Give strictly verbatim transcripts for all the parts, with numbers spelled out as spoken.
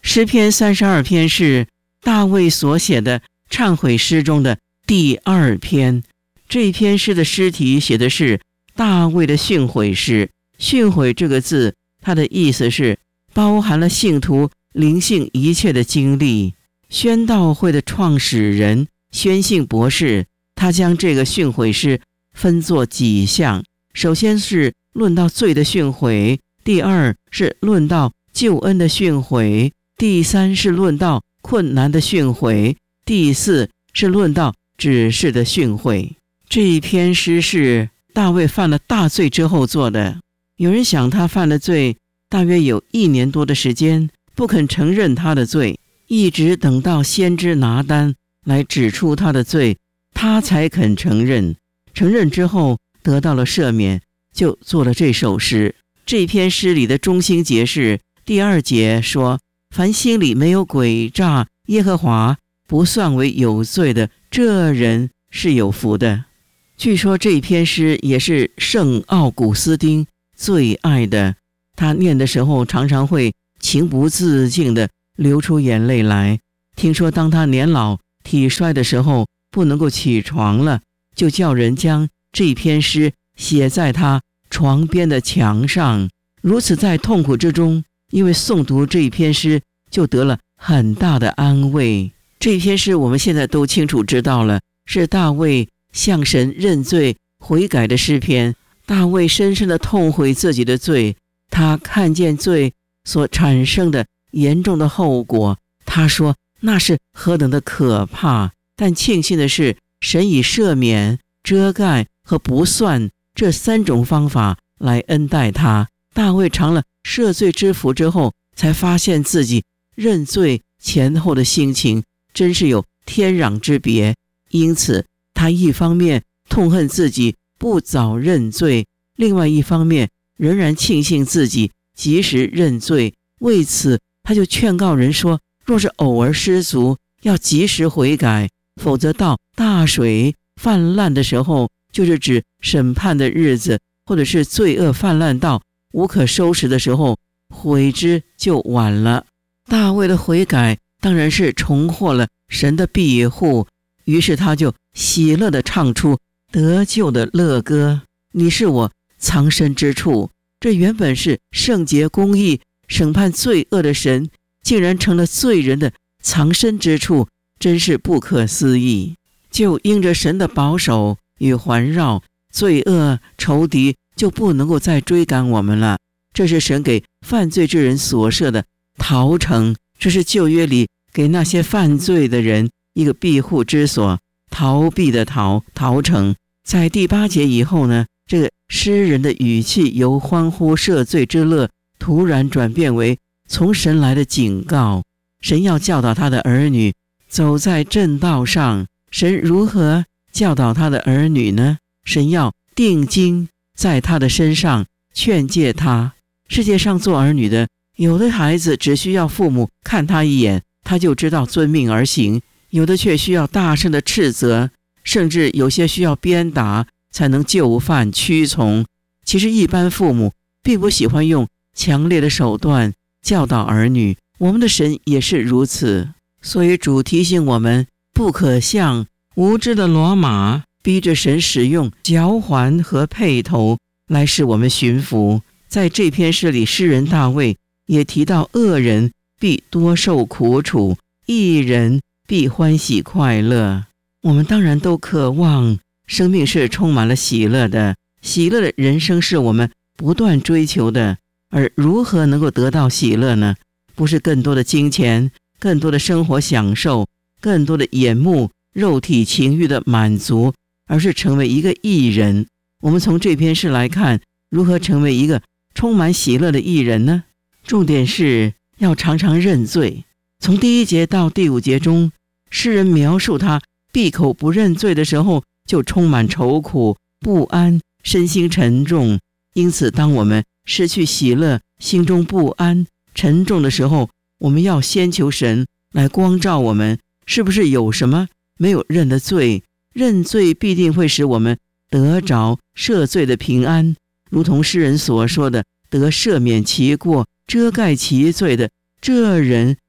诗篇三十二篇是大卫所写的忏悔诗中的第二篇。这一篇诗的诗题写的是大卫的训诲诗。训诲这个字，它的意思是包含了信徒灵性一切的经历。宣道会的创始人宣信博士，他将这个训诲诗分作几项。首先是论到罪的训诲，第二是论到救恩的训诲，第三是论到困难的训诲，第四是论到指示的训诲。这一篇诗是大卫犯了大罪之后做的。有人想他犯了罪大约有一年多的时间，不肯承认他的罪，一直等到先知拿单来指出他的罪，他才肯承认。承认之后得到了赦免，就做了这首诗。这篇诗里的中心节是第二节说，凡心里没有诡诈，耶和华不算为有罪的，这人是有福的。据说这篇诗也是圣奥古斯丁最爱的，他念的时候常常会情不自禁地流出眼泪来。听说当他年老体衰的时候，不能够起床了，就叫人将这篇诗写在他床边的墙上。如此在痛苦之中，因为诵读这一篇诗就得了很大的安慰。这篇诗我们现在都清楚知道了，是大卫向神认罪悔改的诗篇。大卫深深地痛悔自己的罪，他看见罪所产生的严重的后果，他说那是何等的可怕。但庆幸的是，神以赦免、遮盖和不算这三种方法来恩待他。大卫尝了赦罪之福之后，才发现自己认罪前后的心情真是有天壤之别。因此他一方面痛恨自己不早认罪，另外一方面仍然庆幸自己及时认罪。为此他就劝告人说，若是偶尔失足，要及时悔改，否则到大水泛滥的时候，就是指审判的日子，或者是罪恶泛滥到无可收拾的时候，悔之就晚了。大卫的悔改当然是重获了神的庇护，于是他就喜乐地唱出得救的乐歌。你是我藏身之处。这原本是圣洁公义审判罪恶的神，竟然成了罪人的藏身之处，真是不可思议。就因着神的保守与环绕，罪恶仇敌就不能够再追赶我们了。这是神给犯罪之人所设的逃城，这是旧约里给那些犯罪的人一个庇护之所，逃避的逃，逃城。在第八节以后呢，这个诗人的语气由欢呼赦罪之乐突然转变为从神来的警告。神要教导他的儿女走在正道上。神如何教导他的儿女呢？神要定睛在他的身上，劝诫他。世界上做儿女的，有的孩子只需要父母看他一眼，他就知道遵命而行，有的却需要大声的斥责，甚至有些需要鞭打才能就范屈从。其实一般父母并不喜欢用强烈的手段教导儿女，我们的神也是如此。所以主提醒我们，不可像无知的骡马，逼着神使用嚼环和辔头来使我们驯服。在这篇诗里，诗人大卫也提到，恶人必多受苦楚，义人必欢喜快乐。我们当然都渴望生命是充满了喜乐的，喜乐的人生是我们不断追求的。而如何能够得到喜乐呢？不是更多的金钱，更多的生活享受，更多的眼目肉体情欲的满足，而是成为一个义人。我们从这篇诗来看，如何成为一个充满喜乐的义人呢？重点是要常常认罪。从第一节到第五节中，诗人描述他闭口不认罪的时候，就充满愁苦不安，身心沉重。因此当我们失去喜乐，心中不安沉重的时候，我们要先求神来光照我们，是不是有什么没有认的罪？认罪必定会使我们得着赦罪的平安，如同诗人所说的，得赦免其过，遮盖其罪的，这人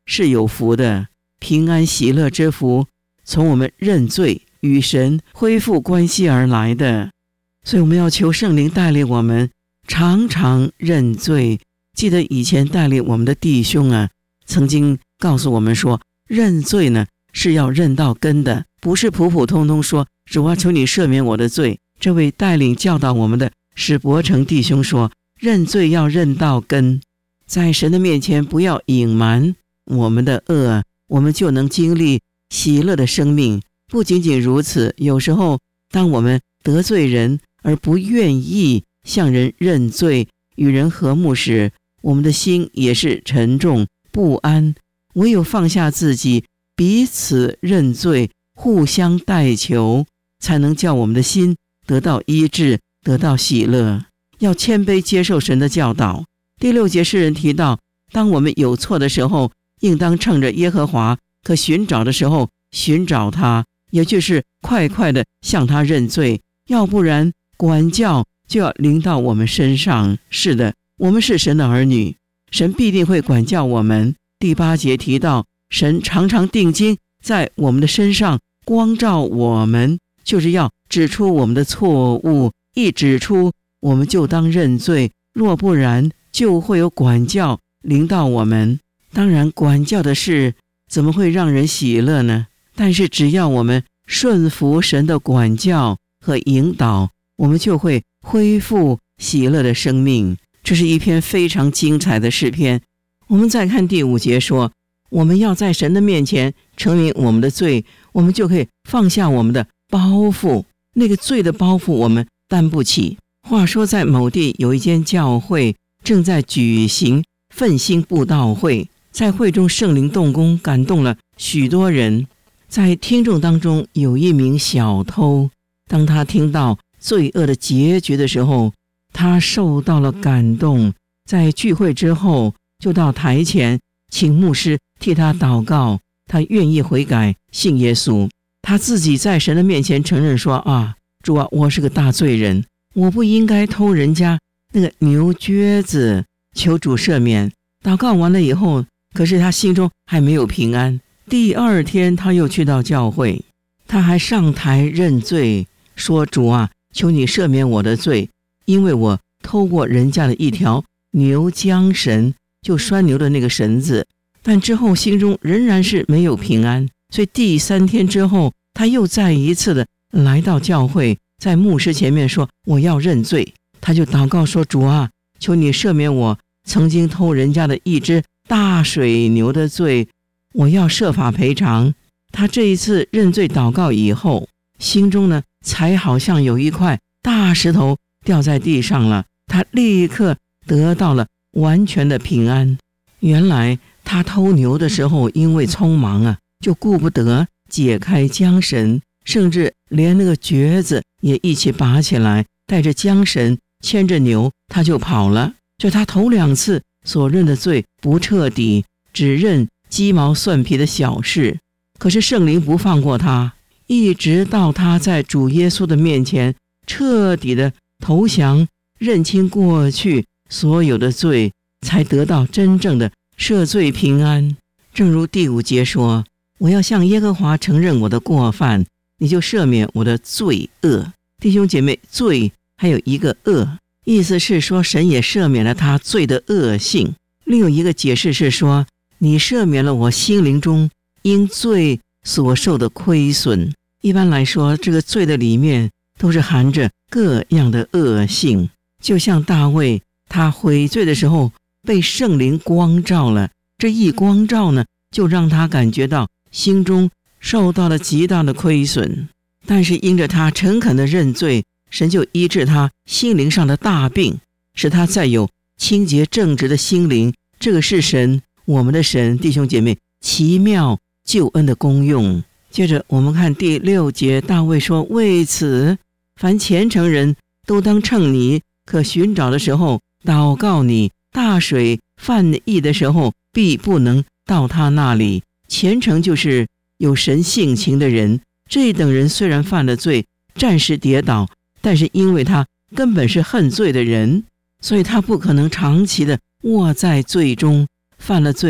是有福的，平安喜乐之福从我们认罪与神恢复关系而来的。所以我们要求圣灵带领我们常常认罪。记得以前带领我们的弟兄啊，曾经告诉我们说，认罪呢是要认到根的，不是普普通通说主啊，求你赦免我的罪。这位带领教导我们的史伯成弟兄说，认罪要认到根，在神的面前不要隐瞒我们的恶，我们就能经历喜乐的生命。不仅仅如此，有时候当我们得罪人而不愿意向人认罪，与人和睦时，我们的心也是沉重不安。唯有放下自己，彼此认罪，互相代求，才能叫我们的心得到医治，得到喜乐。要谦卑接受神的教导。第六节诗人提到，当我们有错的时候，应当趁着耶和华可寻找的时候寻找他，也就是快快的向他认罪，要不然管教就要临到我们身上。是的，我们是神的儿女，神必定会管教我们。第八节提到，神常常定睛在我们的身上，光照我们，就是要指出我们的错误，一指出我们就当认罪，若不然就会有管教临到我们。当然管教的事怎么会让人喜乐呢？但是只要我们顺服神的管教和引导，我们就会恢复喜乐的生命。这是一篇非常精彩的诗篇。我们再看第五节说，我们要在神的面前承认我们的罪，我们就可以放下我们的包袱，那个罪的包袱我们担不起。话说在某地有一间教会正在举行奋兴布道会，在会中圣灵动工，感动了许多人。在听众当中有一名小偷，当他听到罪恶的结局的时候，他受到了感动，在聚会之后就到台前请牧师替他祷告，他愿意悔改信耶稣。他自己在神的面前承认说，啊，主啊，我是个大罪人，我不应该偷人家那个牛橛子，求主赦免。祷告完了以后，可是他心中还没有平安。第二天他又去到教会，他还上台认罪，说，主啊，求你赦免我的罪，因为我偷过人家的一条牛缰绳，就拴牛的那个绳子。但之后心中仍然是没有平安，所以第三天之后，他又再一次的来到教会，在牧师前面说，我要认罪。他就祷告说，主啊，求你赦免我曾经偷人家的一只大水牛的罪，我要设法赔偿。他这一次认罪祷告以后，心中呢才好像有一块大石头掉在地上了，他立刻得到了完全的平安。原来他偷牛的时候因为匆忙啊，就顾不得解开缰绳，甚至连那个橛子也一起拔起来，带着缰绳牵着牛他就跑了。就他头两次所认的罪不彻底，只认鸡毛蒜皮的小事，可是圣灵不放过他，一直到他在主耶稣的面前彻底的投降，认清过去所有的罪，才得到真正的赦罪平安。正如第五节说，我要向耶和华承认我的过犯，你就赦免我的罪恶。弟兄姐妹，罪还有一个恶，意思是说神也赦免了他罪的恶性。另有一个解释是说，你赦免了我心灵中因罪所受的亏损。一般来说，这个罪的里面都是含着各样的恶性，就像大卫他悔罪的时候被圣灵光照了，这一光照呢，就让他感觉到心中受到了极大的亏损。但是因着他诚恳的认罪，神就医治他心灵上的大病，使他再有清洁正直的心灵。这个是神，我们的神，弟兄姐妹，奇妙救恩的功用。接着我们看第六节，大卫说，为此凡虔诚人都当趁你可寻找的时候祷告你，大水泛溢的时候必不能到他那里。虔诚就是有神性情的人，这等人虽然犯了罪，暂时跌倒，但是因为他根本是恨罪的人，所以他不可能长期的卧在罪中，犯了罪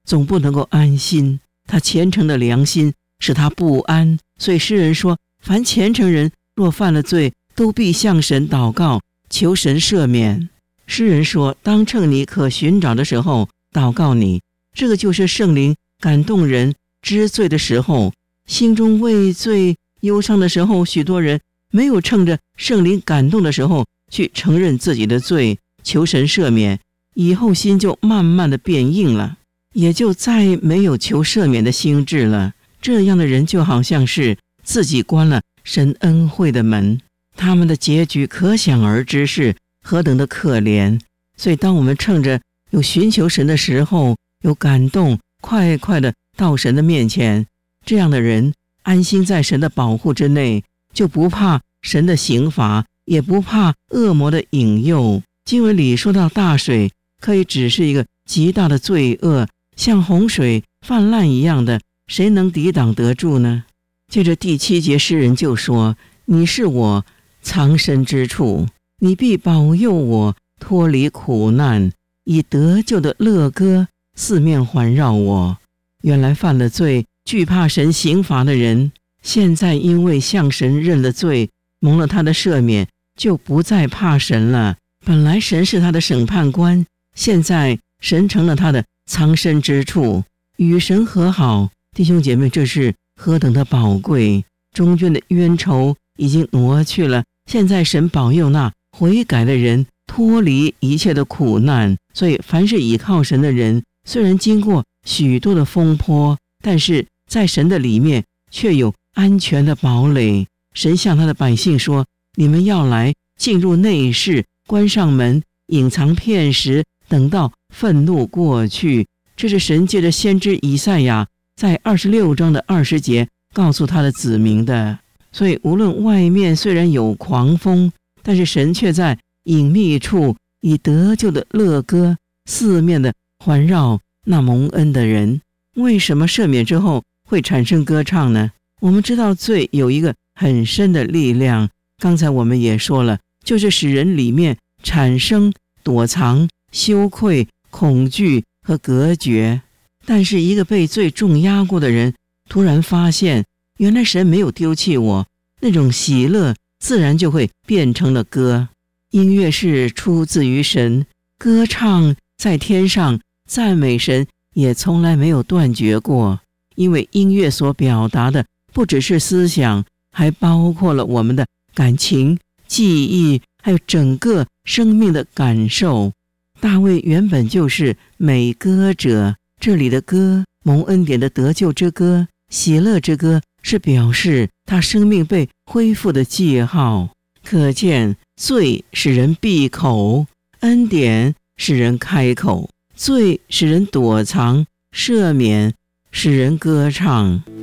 总不能够安心，他虔诚的良心使他不安。所以诗人说，凡虔诚人若犯了罪，都必向神祷告，求神赦免。诗人说，当趁你可寻找的时候祷告你，这个就是圣灵感动人知罪的时候。心中畏罪忧伤的时候，许多人没有趁着圣灵感动的时候去承认自己的罪，求神赦免，以后心就慢慢的变硬了，也就再没有求赦免的心智了。这样的人就好像是自己关了神恩惠的门，他们的结局可想而知是何等的可怜。所以当我们趁着有寻求神的时候，有感动，快快的到神的面前，这样的人安心在神的保护之内，就不怕神的刑罚，也不怕恶魔的引诱。经文里说到大水可以只是一个极大的罪恶，像洪水泛滥一样的，谁能抵挡得住呢？接着第七节诗人就说，你是我藏身之处，你必保佑我脱离苦难，以得救的乐歌四面环绕我。原来犯了罪惧怕神刑罚的人，现在因为向神认了罪，蒙了他的赦免，就不再怕神了。本来神是他的审判官，现在神成了他的藏身之处，与神和好。弟兄姐妹，这是何等的宝贵！中间的冤仇已经挪去了，现在神保佑那悔改的人脱离一切的苦难。所以凡是倚靠神的人，虽然经过许多的风波，但是在神的里面却有安全的堡垒。神向他的百姓说，你们要来进入内室，关上门，隐藏片时，等到愤怒过去。这是神借着先知以赛亚在二十六章的二十节告诉他的子民的。所以无论外面虽然有狂风，但是神却在隐秘处以得救的乐歌四面的环绕那蒙恩的人。为什么赦免之后会产生歌唱呢？我们知道罪有一个很深的力量，刚才我们也说了，就是使人里面产生躲藏、羞愧、恐惧和隔绝。但是一个被罪重压过的人，突然发现原来神没有丢弃我，那种喜乐自然就会变成了歌。音乐是出自于神，歌唱在天上赞美神也从来没有断绝过。因为音乐所表达的不只是思想，还包括了我们的感情、记忆，还有整个生命的感受。大卫原本就是美歌者，这里的歌，蒙恩典的得救之歌、喜乐之歌，是表示他生命被恢复的记号。可见罪使人闭口，恩典使人开口；罪使人躲藏，赦免使人歌唱。